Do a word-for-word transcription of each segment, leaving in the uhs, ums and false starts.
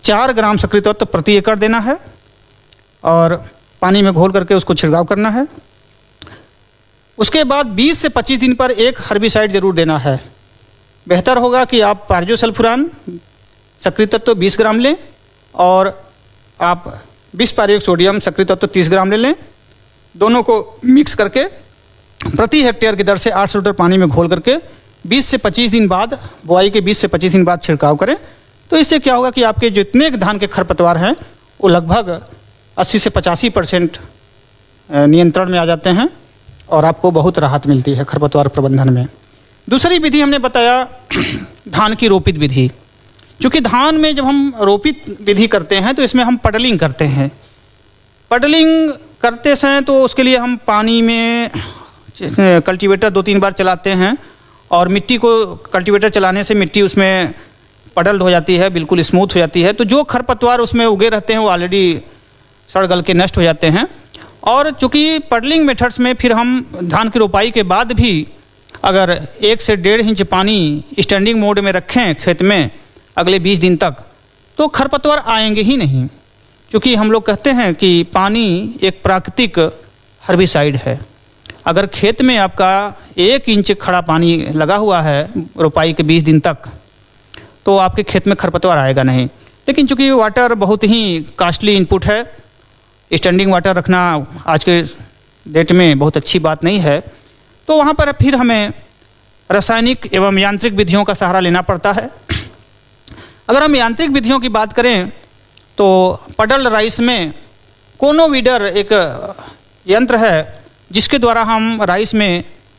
चार ग्राम सक्रिय तत्व प्रति एकड़ देना है और पानी में घोल करके उसको छिड़काव करना है। उसके बाद बीस से पच्चीस दिन पर एक हर्बिसाइड जरूर देना है। बेहतर होगा कि आप पायरजोसल्फुरान सक्रिय तत्व बीस ग्राम लें और आप बीस पायरुवेट सोडियम सक्रिय तत्व तीस ग्राम ले लें। दोनों को मिक्स करके प्रति हेक्टेयर की दर से आठ सौ लीटर पानी में घोल करके बीस से पच्चीस दिन बाद, बुआई के बीस से पच्चीस दिन बाद छिड़काव करें। तो इससे क्या होगा कि आपके जितने धान के खरपतवार हैं वो लगभग अस्सी से पचासी परसेंट नियंत्रण में आ जाते हैं और आपको बहुत राहत मिलती है खरपतवार प्रबंधन में। दूसरी विधि हमने बताया धान की रोपित विधि। चूँकि धान में जब हम रोपित विधि करते हैं तो इसमें हम पडलिंग करते हैं। पडलिंग करते समय तो उसके लिए हम पानी में कल्टीवेटर दो तीन बार चलाते हैं और मिट्टी को कल्टीवेटर चलाने से मिट्टी उसमें पडल्ड हो जाती है, बिल्कुल स्मूथ हो जाती है। तो जो खरपतवार उसमें उगे रहते हैं वो ऑलरेडी सड़ गल के नष्ट हो जाते हैं। और चूँकि पडलिंग मेथड्स में फिर हम धान की रोपाई के बाद भी अगर एक से डेढ़ इंच पानी स्टैंडिंग मोड में रखें खेत में अगले बीस दिन तक, तो खरपतवार आएंगे ही नहीं। क्योंकि हम लोग कहते हैं कि पानी एक प्राकृतिक हर्बिसाइड है। अगर खेत में आपका एक इंच खड़ा पानी लगा हुआ है रोपाई के बीस दिन तक, तो आपके खेत में खरपतवार आएगा नहीं। लेकिन चूँकि वाटर बहुत ही कॉस्टली इनपुट है, स्टैंडिंग वाटर रखना आज के डेट में बहुत अच्छी बात नहीं है, तो वहाँ पर फिर हमें रासायनिक एवं यांत्रिक विधियों का सहारा लेना पड़ता है। अगर हम यांत्रिक विधियों की बात करें तो पडल्ड राइस में कोनोवीडर एक यंत्र है जिसके द्वारा हम राइस में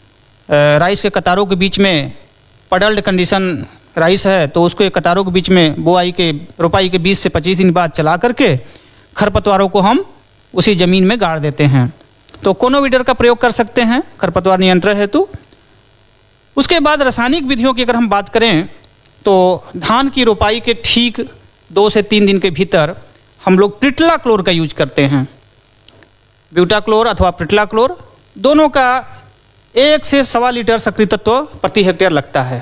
राइस के कतारों के बीच में पडल्ड कंडीशन राइस है तो उसको कतारों के बीच में बुआई के रोपाई के बीस से पच्चीस दिन बाद चला करके खरपतवारों को हम उसी ज़मीन में गाड़ देते हैं। तो कोनोवीडर का प्रयोग कर सकते हैं खरपतवार नियंत्रण हेतु। उसके बाद रासायनिक विधियों की अगर हम बात करें तो धान की रोपाई के ठीक दो से तीन दिन के भीतर हम लोग प्रिटलाक्लोर का यूज करते हैं। ब्यूटाक्लोर अथवा प्रिटलाक्लोर दोनों का एक से सवा लीटर सक्रिय तत्व प्रति हेक्टेयर लगता है।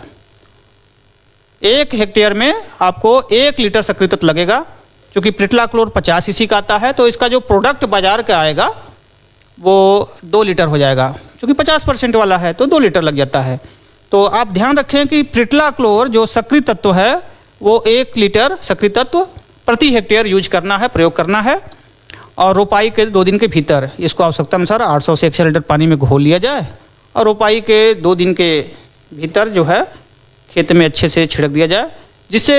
एक हेक्टेयर में आपको एक लीटर सक्रिय तत्व लगेगा। क्योंकि प्रिटलाक्लोर पचास सीसी का आता है तो इसका जो प्रोडक्ट बाजार का आएगा वो दो लीटर हो जाएगा। क्योंकि पचास परसेंट वाला है तो दो लीटर लग जाता है। तो आप ध्यान रखें कि प्रिटलाक्लोर जो सक्रिय तत्व है वो एक लीटर सक्रिय तत्व प्रति हेक्टेयर यूज करना है, प्रयोग करना है। और रोपाई के दो दिन के भीतर इसको आवश्यकता अनुसार आठ सौ से एक सौ लीटर पानी में घोल लिया जाए और रोपाई के दो दिन के भीतर जो है खेत में अच्छे से छिड़क दिया जाए, जिससे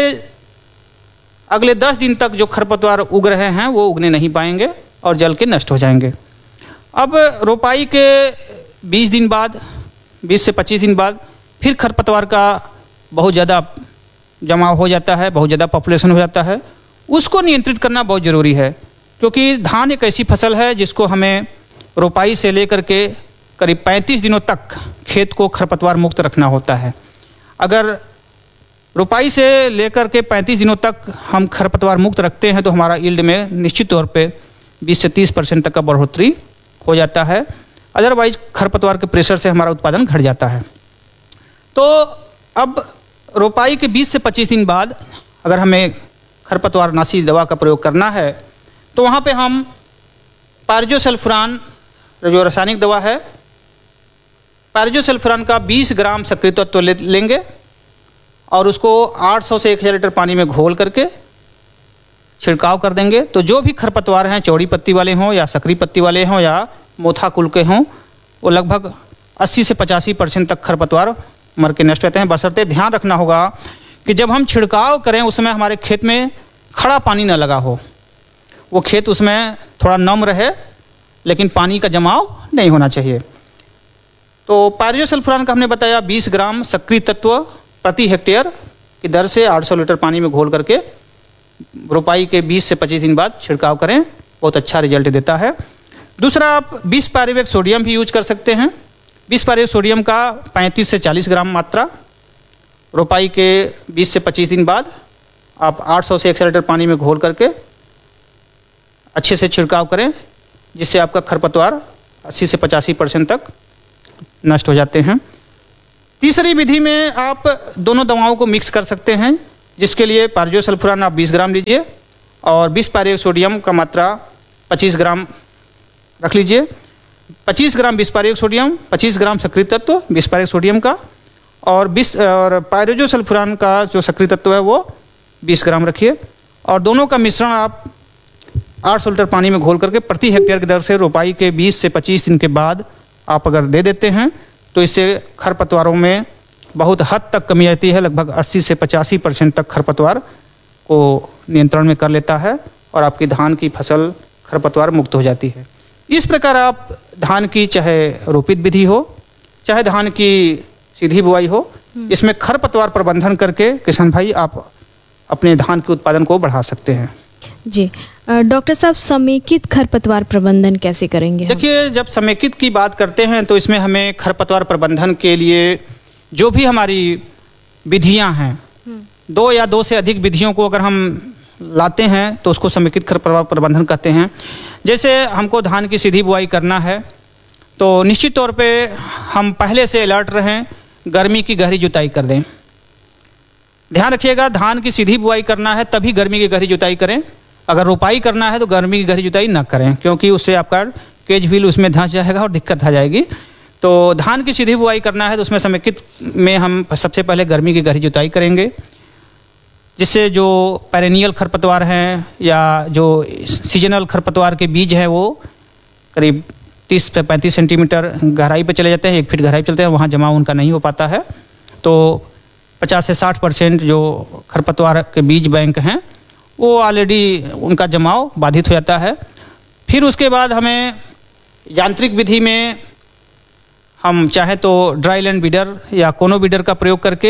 अगले दस दिन तक जो खरपतवार उग रहे हैं वो उगने नहीं पाएंगे और जल के नष्ट हो जाएंगे। अब रोपाई के बीस दिन बाद, बीस से पच्चीस दिन बाद फिर खरपतवार का बहुत ज़्यादा जमाव हो जाता है, बहुत ज़्यादा पॉपुलेशन हो जाता है। उसको नियंत्रित करना बहुत ज़रूरी है क्योंकि धान एक ऐसी फसल है जिसको हमें रोपाई से लेकर के करीब पैंतीस दिनों तक खेत को खरपतवार मुक्त रखना होता है। अगर रोपाई से लेकर के पैंतीस दिनों तक हम खरपतवार मुक्त रखते हैं तो हमारा यील्ड में निश्चित तौर पे बीस से तीस परसेंट तक का बढ़ोतरी हो जाता है। अदरवाइज खरपतवार के प्रेशर से हमारा उत्पादन घट जाता है। तो अब रोपाई के बीस से पच्चीस दिन बाद अगर हमें खरपतवार नाशी दवा का प्रयोग करना है तो वहाँ पे हम पायरजोसल्फुरान जो रासायनिक दवा है, पायरजोसल्फुरान का बीस ग्राम सक्रिय तत्व ले लेंगे और उसको आठ सौ से एक हज़ार लीटर पानी में घोल करके छिड़काव कर देंगे। तो जो भी खरपतवार हैं, चौड़ी पत्ती वाले हों या सकरी पत्ती वाले हों या मोथा कुल के हों, वो लगभग अस्सी से पचासी परसेंट तक खरपतवार मर के नष्ट रहते हैं। बशर्ते ध्यान रखना होगा कि जब हम छिड़काव करें उस समय हमारे खेत में खड़ा पानी न लगा हो, वो खेत उसमें थोड़ा नम रहे लेकिन पानी का जमाव नहीं होना चाहिए। तो पायरजोसल्फुरान का हमने बताया बीस ग्राम सक्रिय तत्व प्रति हेक्टेयर की दर से आठ सौ लीटर पानी में घोल करके रोपाई के बीस से पच्चीस दिन बाद छिड़काव करें, बहुत अच्छा रिजल्ट देता है। दूसरा, आप बीस पायरुवेट सोडियम भी यूज कर सकते हैं। बीस पायरुवेट सोडियम का पैंतीस से चालीस ग्राम मात्रा रोपाई के बीस से पच्चीस दिन बाद आप आठ सौ से एक सौ लीटर पानी में घोल करके अच्छे से छिड़काव करें, जिससे आपका खरपतवार अस्सी से पचासी परसेंट तक नष्ट हो जाते हैं। तीसरी विधि में आप दोनों दवाओं को मिक्स कर सकते हैं। जिसके लिए पारजोसल्फुरान आप बीस ग्राम लीजिए और बीस पायरेट सोडियम का मात्रा पच्चीस ग्राम रख लीजिए। पच्चीस ग्राम बीस पायरेट सोडियम, पच्चीस ग्राम सक्रिय तत्व बीस पायरेट सोडियम का, और बीस और पायरोजोसल्फुरान का जो सक्रिय तत्व है वो बीस ग्राम रखिए। और दोनों का मिश्रण आप आठ सौ लीटर पानी में घोल करके प्रति हेक्टेयर की दर से रोपाई के बीस से पच्चीस दिन के बाद आप अगर दे देते हैं तो इससे खरपतवारों में बहुत हद तक कमी आती है। लगभग अस्सी से पचासी परसेंट तक खरपतवार को नियंत्रण में कर लेता है और आपकी धान की फसल खरपतवार मुक्त हो जाती है। इस प्रकार आप धान की चाहे रोपित विधि हो चाहे धान की सीधी बुआई हो, इसमें खरपतवार प्रबंधन करके किसान भाई आप अपने धान के उत्पादन को बढ़ा सकते हैं। जी डॉक्टर साहब, समेकित खरपतवार प्रबंधन कैसे करेंगे? देखिए, जब समेकित की बात करते हैं तो इसमें हमें खरपतवार प्रबंधन के लिए जो भी हमारी विधियां हैं, दो या दो से अधिक विधियों को अगर हम लाते हैं तो उसको समेकित खरपतवार प्रबंधन कहते हैं। जैसे हमको धान की सीधी बुआई करना है तो निश्चित तौर पे हम पहले से अलर्ट रहें, गर्मी की गहरी जुताई कर दें। ध्यान रखिएगा, धान की सीधी बुआई करना है तभी गर्मी की गहरी जुताई करें। अगर रोपाई करना है तो गर्मी की गहरी जुताई ना करें, क्योंकि उससे आपका केज व्हील उसमें धंस जाएगा और दिक्कत आ जाएगी। तो धान की सीधी बुआई करना है तो उसमें समेकित में हम सबसे पहले गर्मी की गहरी जुताई करेंगे, जिससे जो पेरेनियल खरपतवार हैं या जो सीजनल खरपतवार के बीज हैं वो करीब तीस से पैंतीस सेंटीमीटर गहराई पे चले जाते हैं, एक फीट गहराई पे चलते हैं, वहाँ जमाव उनका नहीं हो पाता है। तो पचास से साठ परसेंट जो खरपतवार के बीज बैंक हैं वो ऑलरेडी उनका जमाव बाधित हो जाता है। फिर उसके बाद हमें यांत्रिक विधि में हम चाहें तो ड्राई लैंड बीडर या कोनो बीडर का प्रयोग करके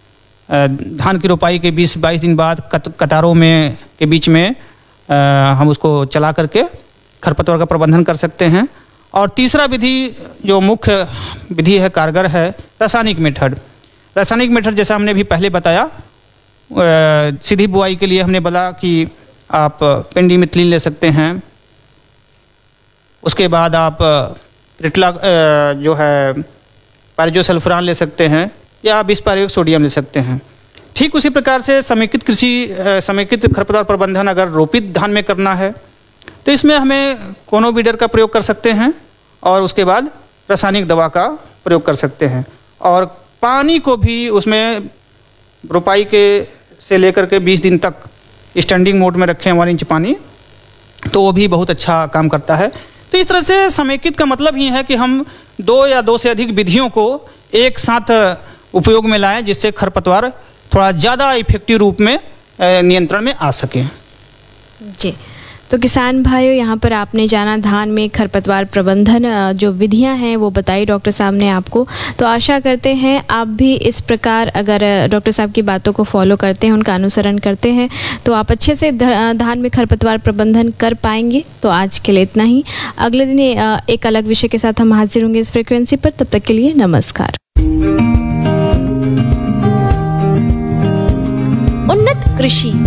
धान की रोपाई के बीस बाईस दिन बाद कत, कतारों में के बीच में आ, हम उसको चला करके खरपतवार का प्रबंधन कर सकते हैं। और तीसरा विधि जो मुख्य विधि है, कारगर है, रासायनिक मेथड। रासायनिक मेथड जैसा हमने भी पहले बताया, सीधी बुआई के लिए हमने बोला कि आप पेंडिमिथिलिन ले सकते हैं, उसके बाद आप रिटला जो है पायरोजोसल्फुरान ले सकते हैं या बीस पायरेट सोडियम ले सकते हैं। ठीक उसी प्रकार से समेकित कृषि समेकित खरपतवार प्रबंधन अगर रोपित धान में करना है तो इसमें हमें कोनो बीडर का प्रयोग कर सकते हैं और उसके बाद रासायनिक दवा का प्रयोग कर सकते हैं। और पानी को भी उसमें रोपाई के से लेकर के बीस दिन तक स्टैंडिंग मोड में रखें वन इंच पानी, तो वो भी बहुत अच्छा काम करता है। तो इस तरह से समेकित का मतलब ही है कि हम दो या दो से अधिक विधियों को एक साथ उपयोग में लाएं, जिससे खरपतवार थोड़ा ज़्यादा इफेक्टिव रूप में नियंत्रण में आ सके। जी, तो किसान भाइयों, यहाँ पर आपने जाना धान में खरपतवार प्रबंधन जो विधियाँ हैं वो बताई डॉक्टर साहब ने आपको। तो आशा करते हैं आप भी इस प्रकार अगर डॉक्टर साहब की बातों को फॉलो करते हैं, उनका अनुसरण करते हैं, तो आप अच्छे से धान में खरपतवार प्रबंधन कर पाएंगे। तो आज के लिए इतना ही। अगले दिन एक अलग विषय के साथ हम हाजिर होंगे इस फ्रिक्वेंसी पर। तब तक के लिए नमस्कार। उन्नत कृषि